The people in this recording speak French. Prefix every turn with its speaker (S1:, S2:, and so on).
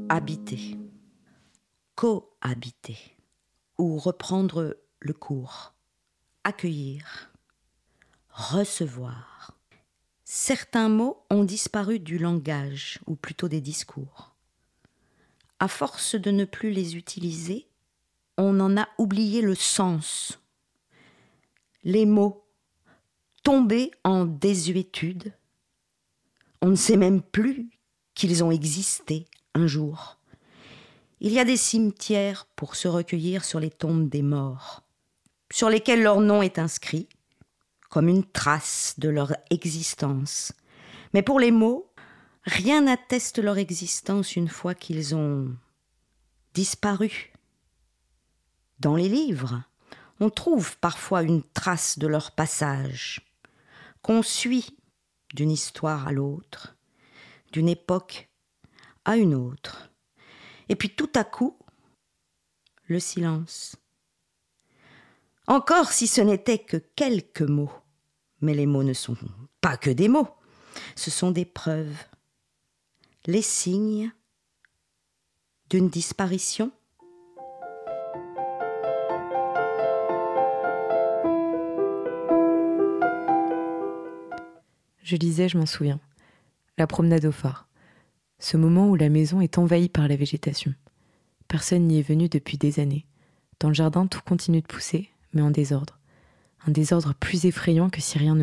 S1: Habiter, cohabiter, ou reprendre le cours, accueillir, recevoir. Certains mots ont disparu du langage, ou plutôt des discours. À force de ne plus les utiliser, on en a oublié le sens. Les mots, tombés en désuétude, on ne sait même plus qu'ils ont existé un jour. Il y a des cimetières pour se recueillir sur les tombes des morts, sur lesquels leur nom est inscrit, comme une trace de leur existence. Mais pour les mots, rien n'atteste leur existence une fois qu'ils ont disparu. Dans les livres, on trouve parfois une trace de leur passage, qu'on suit d'une histoire à l'autre, d'une époque à une autre. Et puis tout à coup, le silence. Encore si ce n'était que quelques mots. Mais les mots ne sont pas que des mots. Ce sont des preuves. Les signes d'une disparition.
S2: Je lisais, je m'en souviens. La promenade au phare. Ce moment où la maison est envahie par la végétation. Personne n'y est venu depuis des années. Dans le jardin, tout continue de pousser, mais en désordre. Un désordre plus effrayant que si rien ne